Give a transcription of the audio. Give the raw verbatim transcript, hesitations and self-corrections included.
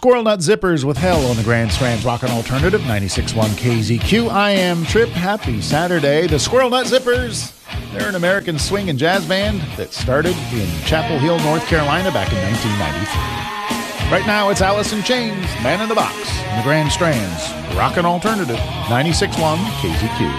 Squirrel Nut Zippers with Hell on the Grand Strands Rockin' Alternative, ninety-six point one K Z Q. I am Trip. Happy Saturday. The Squirrel Nut Zippers, they're an American swing and jazz band that started in Chapel Hill, North Carolina back in nineteen ninety-three. Right now it's Alice in Chains, Man in the Box, on the Grand Strands Rockin' Alternative, ninety-six point one K Z Q.